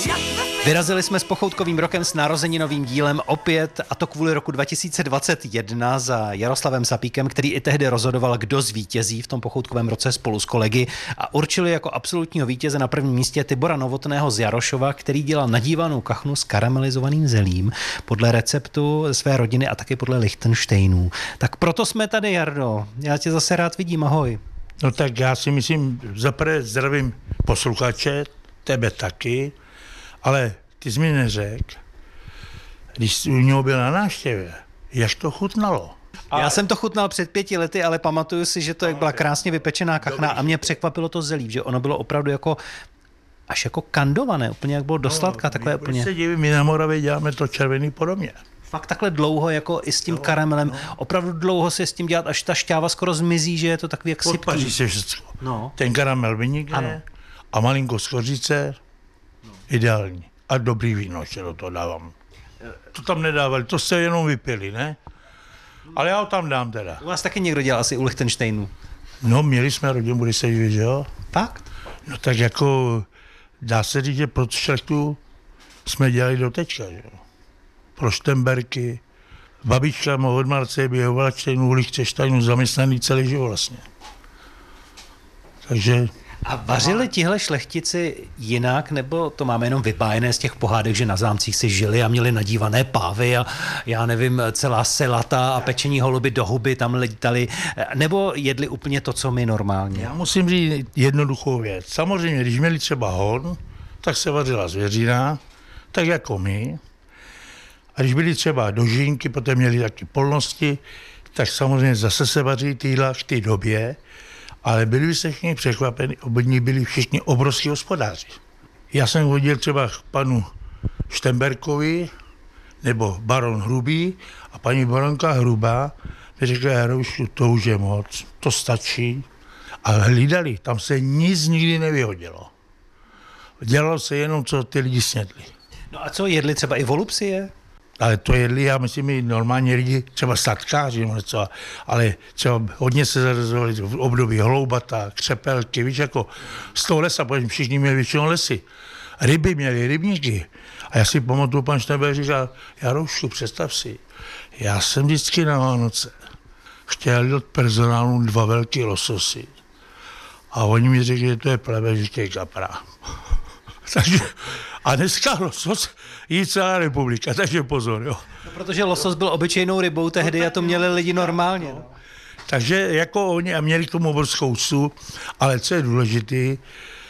Vyrazili jsme s Pochoutkovým rokem s narozeninovým dílem opět, a to kvůli roku 2021 za Jaroslavem Sapíkem, který i tehdy rozhodoval, kdo zvítězí v tom Pochoutkovém roce spolu s kolegy, a určili jako absolutního vítěze na prvním místě Tibora Novotného z Jarošova, který dělal nadívanou kachnu s karamelizovaným zelím podle receptu své rodiny a taky podle Lichtenštejnů. Tak proto jsme tady, Jardo. Já tě zase rád vidím, ahoj. No tak já si myslím, zaprvé zdravím posluchače, tebe taky, ale ty jsi mi neřekl, když jsi u něho byl na návštěvě, jak to chutnalo. Já jsem to chutnal před 5 lety, ale pamatuju si, že to byla krásně vypečená kachna a mě překvapilo to zelí, že ono bylo opravdu jako až jako kandované, úplně jak bylo do sladka, takové úplně. Se divím, my na Moravě děláme to červený podobně. Fakt takhle dlouho, jako i s tím karamelem, opravdu dlouho se s tím dělat, až ta šťáva skoro zmizí, že je to takový jak sypký. Podpaří se všechno. No. Ten karamel vynikne a malinko skořice, ideální. A dobrý víno, že do toho dávám. To tam nedávali, to jste jenom vypili, ne? Ale já ho tam dám teda. U vás taky někdo dělal asi u Lichtenštejnů. No, měli jsme rodinu, bude se divit, že jo? Fakt? No tak jako, dá se říct, že pro šlechtu jsme dělali do teďka, že jo? Pro Štemberky. Babička od Marce běhovala Lichtenštejnů, Lichtenštejnů zaměstnaný celý život vlastně. Takže... A vařili tihle šlechtici jinak, nebo to máme jenom vypájené z těch pohádek, že na zámcích si žili a měli nadívané pávy a já nevím, celá selata a pečení holuby do huby tam lítali, nebo jedli úplně to, co my normálně? Já musím říct jednoduchou věc. Samozřejmě, když měli třeba hon, tak se vařila zvěřina, tak jako my. A když byli třeba dožínky, potom měli taky polnosti, tak samozřejmě zase se vaří týla v té době, ale byli všichni překvapeni, oni byli všichni obrovský hospodáři. Já jsem hodil třeba k panu Štemberkovi, nebo baron Hrubý, a paní baronka Hrubá mi řekla, Jaroušu, to už je moc, to stačí. A hlídali, tam se nic nikdy nevyhodilo. Dělalo se jenom, co ty lidi snědli. No a co, jedli třeba i volupsie? Ale to jedli, já myslím, i normální lidi, třeba statkáři nebo něco, ale třeba hodně se zarazovali v období hloubata, křepelky, víš, jako z toho lesa, protože všichni měli většinou lesy. Ryby měli, rybníky. A já si pamatuju, pan Štember říkal, Jaroušu, představ si, já jsem vždycky na Vánoce chtěl od personálu 2 velký lososy. A oni mi řekli, že to je plebežitě kapra. Takže, a dneska losos jí celá republika, takže pozor, jo. No, protože losos byl obyčejnou rybou tehdy a to měli lidi normálně. No. Takže jako oni a měli k tomu obrovskou úctu, ale co je důležité,